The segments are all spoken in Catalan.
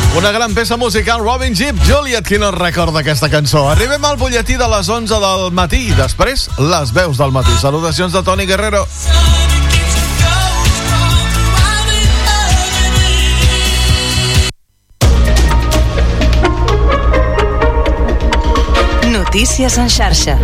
Una gran peça musical, Robin Gibb. Juliet, qui no recorda aquesta cançó? Arribem al butlletí de les 11 del matí. Després, les veus del matí. Salutacions de Toni Guerrero. Notícies en xarxa.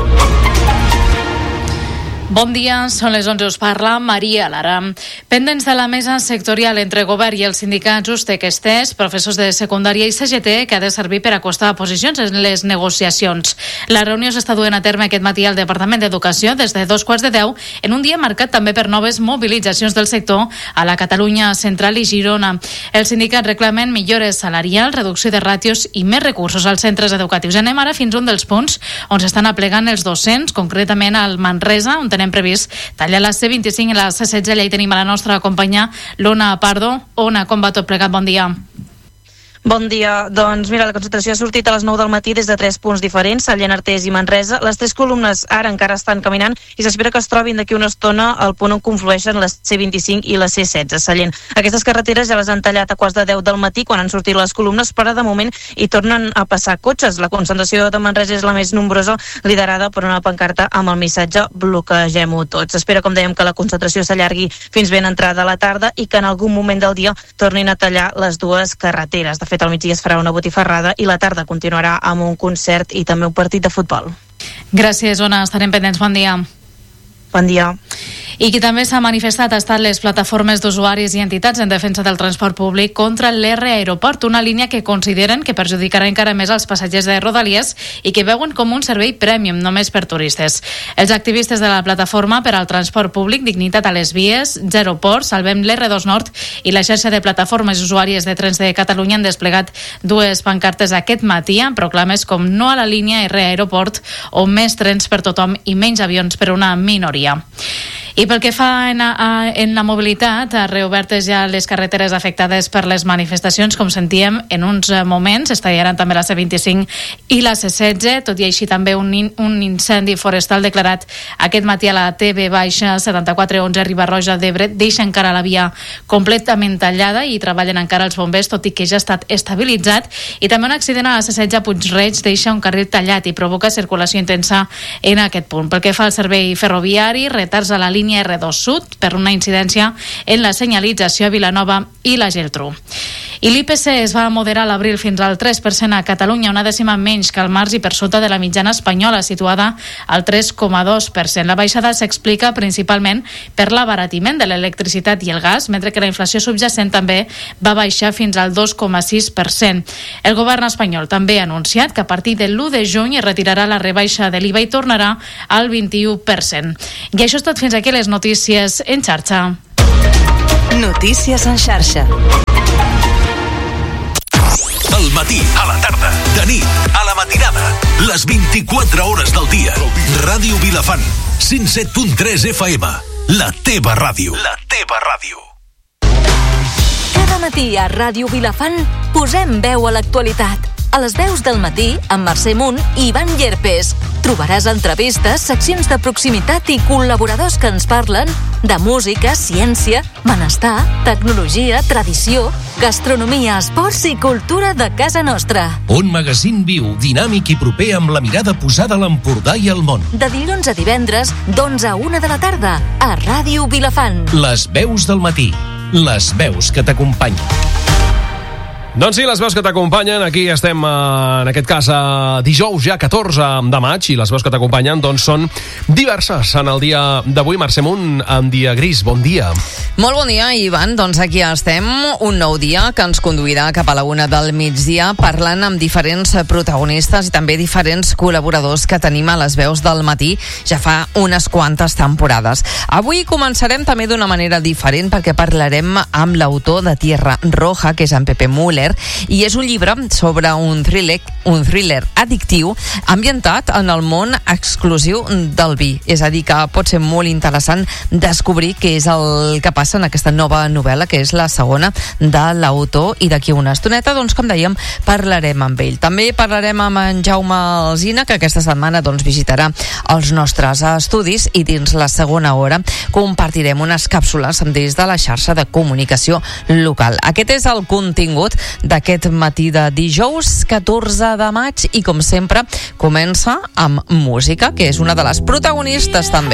Bon dia, són les 11, us parla Maria Lara. Pendents de la mesa sectorial entre govern i els sindicats Ustec-Estés, professors de secundària i CGT, que ha de servir per acostar posicions en les negociacions. La reunió s'està duent a terme aquest matí al Departament d'Educació des de 2:15 en un dia marcat també per noves mobilitzacions del sector a la Catalunya central i Girona. Els sindicats reclamen millores salarials, reducció de ràtios i més recursos als centres educatius. Anem ara fins a un dels punts on s'estan aplegant els docents, concretament al Manresa, on tenem previst tallar la C25 i la C16. Allà hi tenim a la nostra companya l'Ona Pardo. Ona, com va tot plegat? Bon dia. Bon dia. Doncs mira, la concentració ha sortit a les 9 del matí des de 3 punts diferents, Sallent, Artés i Manresa. Les 3 columnes ara encara estan caminant i s'espera que es trobin d'aquí una estona al punt on conflueixen la C25 i la C16, Sallent. Aquestes carreteres ja les han tallat a 9:15 del matí quan han sortit les columnes, però de moment hi tornen a passar cotxes. La concentració de Manresa és la més nombrosa, liderada per una pancarta amb el missatge "Bloquegem-ho tots". S'espera, com dèiem, que la concentració s'allargui fins ben entrada a la tarda i que en algun moment del dia tornin a tallar les dues carreteres. De fet, al migdia es farà una botifarrada i la tarda continuarà amb un concert i també un partit de futbol. Gràcies, Ona. Estarem pendents. Bon dia. Bon dia. I qui també s'ha manifestat ha estat les plataformes d'usuaris i entitats en defensa del transport públic contra l'R Aeroport, una línia que consideren que perjudicarà encara més als passatgers de Rodalies i que veuen com un servei prèmium només per turistes. Els activistes de la plataforma per al transport públic, Dignitat a les Vies, Zero Port, Salvem l'R2 Nord i la xarxa de plataformes usuàries de trens de Catalunya han desplegat dues pancartes aquest matí amb proclames com "No a la línia R Aeroport" o "Més trens per tothom i menys avions per una minoria". I pel que fa en la mobilitat, reobertes ja les carreteres afectades per les manifestacions, com sentíem en uns moments, es tallaran també la C25 i la C16, tot i així també un incendi forestal declarat aquest matí a la TB-7411 Riba-roja d'Ebre deixa encara la via completament tallada i treballen encara els bombers, tot i que ja ha estat estabilitzat, i també un accident a la C16 a Puig-reig deixa un carril tallat i provoca circulació intensa en aquest punt. Pel que fa al servei ferroviari, retards a la línia R2 Sud per una incidència en la senyalització a Vilanova i la Geltrú. I l'IPC es va moderar a l'abril fins al 3% a Catalunya, una dècima menys que al març i per sota de la mitjana espanyola, situada al 3,2%. La baixada s'explica principalment per l'abaratiment de l'electricitat i el gas, mentre que la inflació subjacent també va baixar fins al 2,6%. El govern espanyol també ha anunciat que a partir de l'1 de juny es retirarà la rebaixa de l'IVA i tornarà al 21%. I això és tot, fins aquí les notícies en xarxa. Notícies en xarxa. Al matí, a la tarda, de nit, a la matinada, les 24 hores del dia. Ràdio Vilafant, 107.3 FM, la teva ràdio. La teva ràdio. Cada matí a Ràdio Vilafant posem veu a l'actualitat. A les 10 del matí, amb Mercè Munt i Ivan Llerpes. Trobaràs entrevistes, seccions de proximitat i col·laboradors que ens parlen de música, ciència, benestar, tecnologia, tradició, gastronomia, esports i cultura de casa nostra. Un magazín viu, dinàmic i proper amb la mirada posada a l'Empordà i al món. De dilluns a divendres, d'11 a 1 de la tarda, a Ràdio Vilafant. Les veus del matí. Les veus que t'acompanyen. Doncs sí, les veus que t'acompanyen, aquí estem en aquest cas dijous ja 14 de maig i les veus que t'acompanyen doncs són diverses en el dia d'avui. Mercè Munt, en dia gris, bon dia. Molt bon dia, Ivan. Doncs aquí estem, un nou dia que ens conduirà cap a la 1 del migdia parlant amb diferents protagonistes i també diferents col·laboradors que tenim a les veus del matí ja fa unes quantes temporades. Avui començarem també d'una manera diferent perquè parlarem amb l'autor de Tierra Roja, que és en Pepe Müller, i és un llibre sobre un thriller addictiu ambientat en el món exclusiu del vi. És a dir, que pot ser molt interessant descobrir què és el que passa en aquesta nova novel·la, que és la segona de l'autor, i d'aquí una estoneta, doncs, com dèiem, parlarem amb ell. També parlarem amb en Jaume Alsina, que aquesta setmana visitarà els nostres estudis, i dins la segona hora compartirem unes càpsules des de la xarxa de comunicació local. Aquest és el contingut d'aquest matí de dijous 14 de maig i com sempre comença amb música, que és una de les protagonistes també.